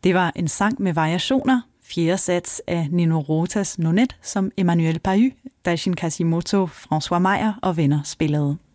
Det var en sang med variationer, fjerde sats af Nino Rotas Nonet, som Emmanuel Pahud, Daishin Kashimoto, François Meyer og venner spillede.